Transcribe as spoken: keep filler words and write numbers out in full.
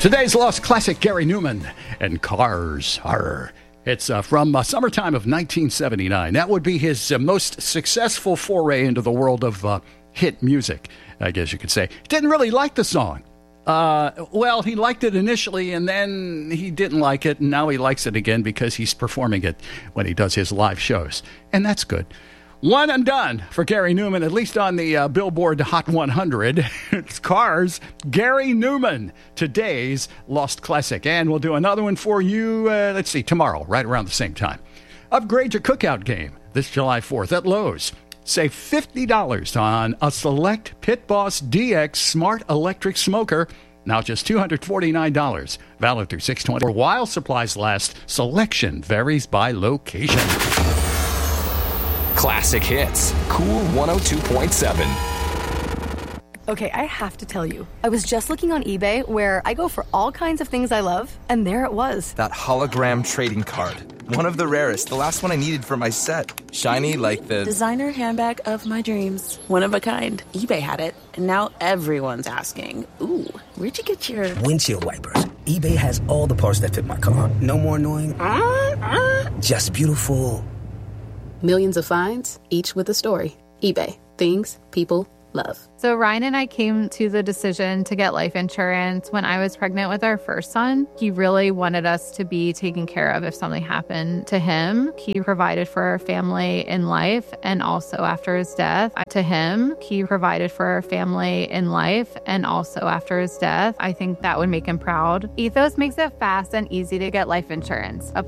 Today's Lost Classic, Gary Newman and Cars. Arr. It's uh, from uh, summertime of nineteen seventy-nine. That would be his uh, most successful foray into the world of uh, hit music, I guess you could say. Didn't really like the song. Uh, well, he liked it initially, and then he didn't like it, and now he likes it again because he's performing it when he does his live shows. And that's good. One and done for Gary Newman, at least on the uh, Billboard Hot one hundred. It's Cars, Gary Newman, today's Lost Classic. And we'll do another one for you, uh, let's see, tomorrow, right around the same time. Upgrade your cookout game this July fourth at Lowe's. Save fifty dollars on a select Pit Boss D X Smart Electric Smoker, now just two hundred forty-nine dollars. Valid through six twenty. While supplies last, selection varies by location. Classic hits. Cool one oh two point seven. Okay, I have to tell you, I was just looking on eBay where I go for all kinds of things I love, and there it was. That hologram trading card. One of the rarest, the last one I needed for my set. Shiny like the... designer handbag of my dreams. One of a kind. eBay had it, and now everyone's asking, ooh, where'd you get your... windshield wipers. eBay has all the parts that fit my car. No more annoying. Uh, uh. Just beautiful. Millions of finds, each with a story. eBay. Things people love. So Ryan and I came to the decision to get life insurance when I was pregnant with our first son. He really wanted us to be taken care of if something happened to him. He provided for our family in life and also after his death. To him, he provided for our family in life and also after his death. I think that would make him proud. Ethos makes it fast and easy to get life insurance.